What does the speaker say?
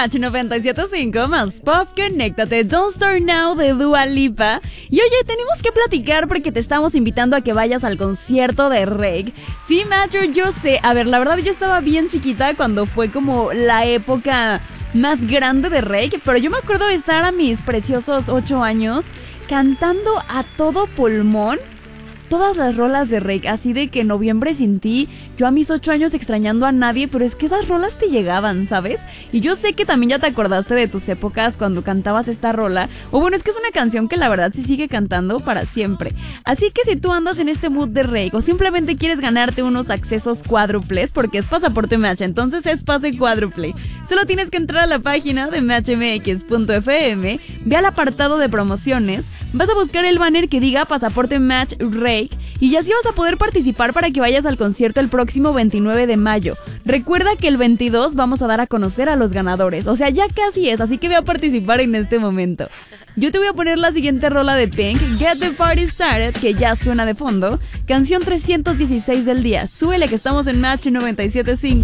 Match 97.5, más pop, conéctate, Don't Start Now de Dua Lipa. Y oye, tenemos que platicar porque te estamos invitando a que vayas al concierto de Rake. Sí, Matcher, yo sé, a ver, la verdad yo estaba bien chiquita cuando fue como la época más grande de Rake, pero yo me acuerdo de estar a mis preciosos 8 años cantando a todo pulmón todas las rolas de Rake, así de que Noviembre sin ti, yo a mis 8 años extrañando a nadie, pero es que esas rolas te llegaban, ¿sabes? Y yo sé que también ya te acordaste de tus épocas cuando cantabas esta rola, o bueno, es que es una canción que la verdad sí sigue cantando para siempre. Así que si tú andas en este mood de Rake, o simplemente quieres ganarte unos accesos cuádruples, porque es pasaporte Match, entonces es pase cuádruple, solo tienes que entrar a la página de matchmx.fm, ve al apartado de promociones, vas a buscar el banner que diga pasaporte Match Rake, y así vas a poder participar para que vayas al concierto el próximo 29 de mayo. Recuerda que el 22 vamos a dar a conocer a los ganadores, o sea, ya casi es, así que ve a participar en este momento. Yo te voy a poner la siguiente rola de Pink, Get the Party Started, que ya suena de fondo, canción 316 del día. Súbele que estamos en Match 97.5.